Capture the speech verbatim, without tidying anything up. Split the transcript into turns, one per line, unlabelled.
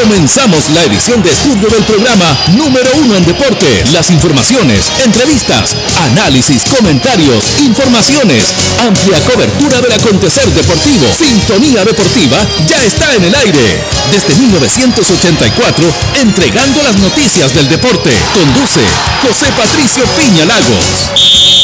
Comenzamos la edición de estudio del programa número uno en deportes. Las informaciones, entrevistas, análisis, comentarios, informaciones, amplia cobertura del acontecer deportivo. Sintonía Deportiva ya está en el aire. Desde mil novecientos ochenta y cuatro, entregando las noticias del deporte. Conduce José Patricio Piña Lagos.